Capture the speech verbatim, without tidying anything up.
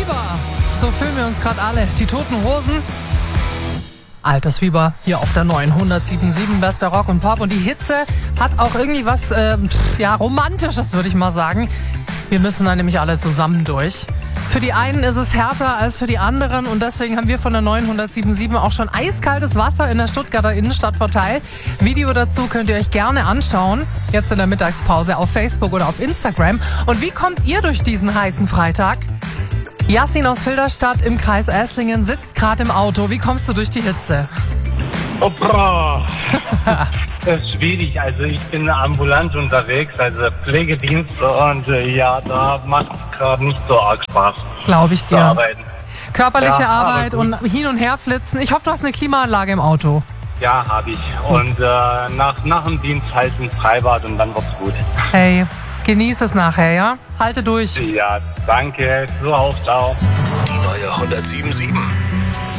Fieber. So fühlen wir uns gerade alle. Die Toten Hosen. Altes Fieber hier auf der neuen hundertsieben Komma sieben bester Rock und Pop. Und die Hitze hat auch irgendwie was, äh, ja, Romantisches, würde ich mal sagen. Wir müssen da nämlich alle zusammen durch. Für die einen ist es härter als für die anderen und deswegen haben wir von der neuen hundertsieben Komma sieben auch schon eiskaltes Wasser in der Stuttgarter Innenstadt verteilt. Video dazu könnt ihr euch gerne anschauen, jetzt in der Mittagspause auf Facebook oder auf Instagram. Und wie kommt ihr durch diesen heißen Freitag? Yassin aus Filderstadt im Kreis Esslingen sitzt gerade im Auto. Wie kommst du durch die Hitze? Opa. Das ist schwierig. Also ich bin ambulant unterwegs, also Pflegedienst und äh, ja, da macht es gerade nicht so arg Spaß. Glaube ich dir. Zu arbeiten. Körperliche Ja, Arbeit und hin und her flitzen. Ich hoffe, du hast eine Klimaanlage im Auto. Ja, habe ich. Und äh, nach, nach dem Dienst halt ein Freibad und dann wird's gut. Hey, genieß es nachher, ja? Halte durch. Ja, danke. So auch, ciao. Die neue hundertsieben Komma sieben.